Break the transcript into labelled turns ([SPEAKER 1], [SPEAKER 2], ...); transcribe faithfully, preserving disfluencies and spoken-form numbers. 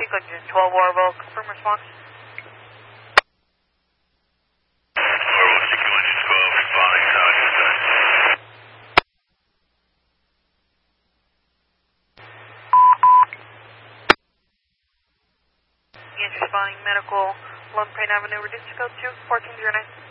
[SPEAKER 1] Lake Engine twelve Warville, confirm response.
[SPEAKER 2] Warville, sticking engine twelve, responding, sound is done.
[SPEAKER 1] Yes, responding medical, Lone Pine Avenue, reduced to code two, fourteen zero nine.